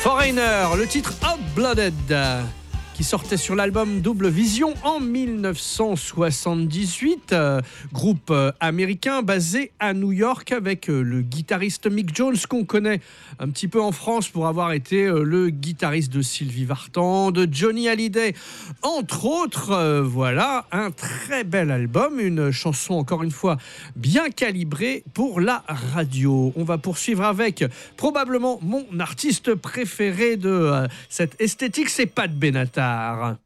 Foreigner, le titre Hot Blooded, qui sortait sur l'album Double Vision en 1978, groupe américain basé à New York avec le guitariste Mick Jones qu'on connaît un petit peu en France pour avoir été le guitariste de Sylvie Vartan, de Johnny Hallyday, entre autres. Voilà, un très bel album, une chanson encore une fois bien calibrée pour la radio. On va poursuivre avec probablement mon artiste préféré de cette esthétique, c'est Pat Benatar.